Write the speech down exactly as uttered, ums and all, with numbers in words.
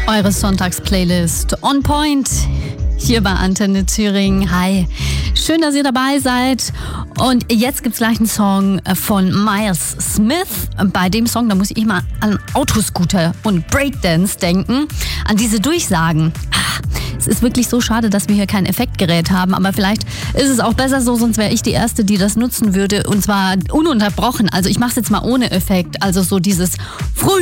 Eure Sonntags-Playlist on point hier bei Antenne Thüringen. Hi, schön, dass ihr dabei seid. Und jetzt gibt's gleich einen Song von Miles Smith. Bei dem Song, da muss ich mal an Autoscooter und Breakdance denken, an diese Durchsagen. Es ist wirklich so schade, dass wir hier kein Effektgerät haben, aber vielleicht ist es auch besser so, sonst wäre ich die Erste, die das nutzen würde, und zwar ununterbrochen. Also ich mache es jetzt mal ohne Effekt, also so dieses Früh